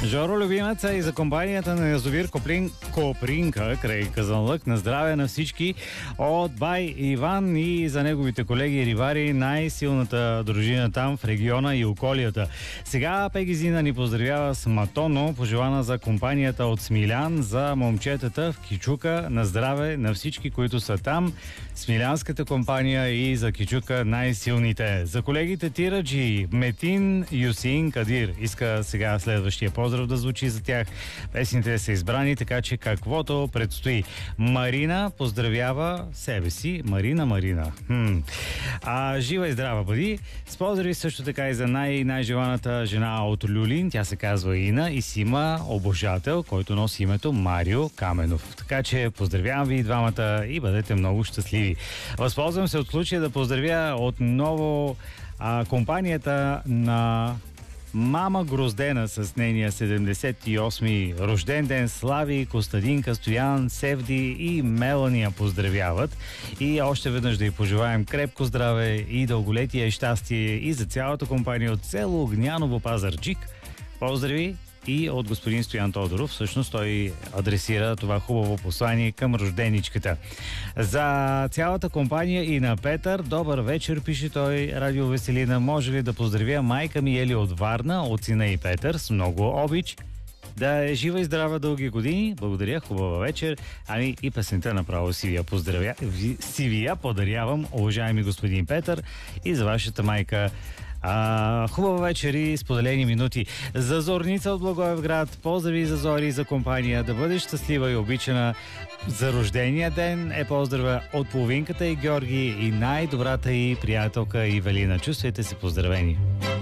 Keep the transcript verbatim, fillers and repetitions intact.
Жоро любимеца и за компанията на язовир Коплин, Копринка край Казанлък. На здраве на всички от Бай Иван и за неговите колеги рибари, най-силната дружина там в региона и околията. Сега Пегизина ни поздравява с Матоно, пожелана за компанията от Смилян, за момчетата в Кичука. На здраве на всички, които са там. Смилянската компания и за Кичука най-силните. За колегите Тираджи, Метин, Юсин, Кадир. Иска сега следващия поздрав да звучи за тях. Песните са избрани, така че каквото предстои. Марина поздравява себе си. Марина, Марина. Хм. А, жива и здрава бъди. С поздрави също така и за най- най-желаната жена от Люлин. Тя се казва Ина и си има обожател, който носи името Марио Каменов. Така че поздравявам ви и двамата и бъдете много щастливи. Възползвам се от случая да поздравя отново а, компанията на Мама Гроздена с нейния седемдесет и осми рожден ден. Слави, Костадинка, Стоян, Севди и Мелания поздравяват. И още веднъж да й пожелаем крепко здраве и дълголетие и щастие и за цялата компания от село Огняново, Пазарджик. Поздрави и от господин Стоян Тодоров. Всъщност той адресира това хубаво послание към рожденичката. За цялата компания и на Петър, добър вечер, пише той, Радио Веселина. Може ли да поздравя майка ми Ели от Варна, от сина и Петър, с много обич. Да е жива и здрава дълги години. Благодаря, хубава вечер. Ами и песента направо си вия поздравя. Си вия подарявам, уважаеми господин Петър, и за вашата майка. А, хубава вечер и споделени минути. За Зорница от Благоевград, поздрави за Зори и за компания, да бъдеш щастлива и обичана. За рождения ден е поздрава от половинката и Георги и най-добрата и приятелка Ивелина. Чувствайте се поздравени.